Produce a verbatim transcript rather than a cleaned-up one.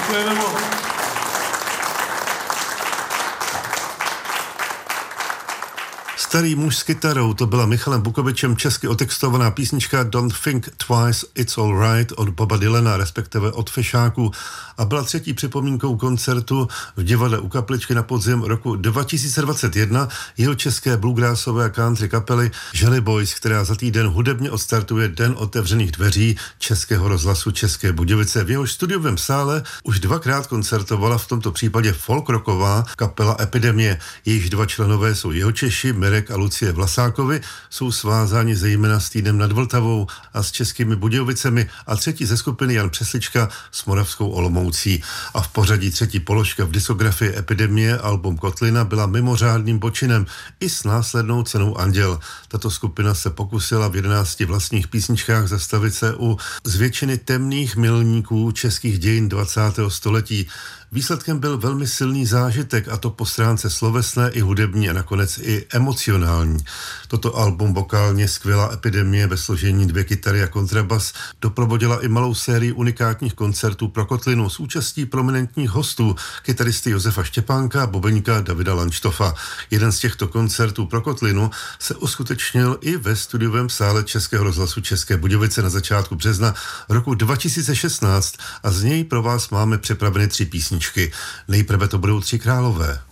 Děkujeme moc. Starý muž s kytarou, to byla Michalem Bukovičem česky otextovaná písnička Don't Think Twice, It's All Right od Boba Dylana, respektive od Fešáků, a byla třetí připomínkou koncertu v divadle U Kapličky na podzim roku dva tisíce dvacet jedna jeho české bluegrassové a country kapely Jelly Boys, která za týden hudebně odstartuje Den otevřených dveří Českého rozhlasu České Budějovice. V jehož studiovém sále už dvakrát koncertovala v tomto případě folkrocková kapela Epidemie. Jejíž dva členové jsou Jihočeši, Mirek a Lucie Vlasákovi, jsou svázáni zejména s Týdnem nad Vltavou a s Českými Budějovicemi, a třetí ze skupiny Jan Přeslička s Moravskou Olomoucí. A v pořadí třetí položka v diskografii Epidemie, album Kotlina, byla mimořádným počinem i s následnou cenou Anděl. Tato skupina se pokusila v jedenácti vlastních písničkách zastavit se u z většiny temných milníků českých dějin dvacátého století. Výsledkem byl velmi silný zážitek, a to po stránce slovesné i hudební a nakonec i emocionální. Toto album vokálně skvělá Epidemie ve složení dvě kytary a kontrabas doprovodila i malou sérii unikátních koncertů pro Kotlinu s účastí prominentních hostů, kytaristy Josefa Štěpánka a bubeníka Davida Lanštofa. Jeden z těchto koncertů pro Kotlinu se uskutečnil i ve studiovém sále Českého rozhlasu České Budějovice na začátku března roku dva tisíce šestnáct a z něj pro vás máme připraveny tři písničky. Nejprve to budou Tři králové.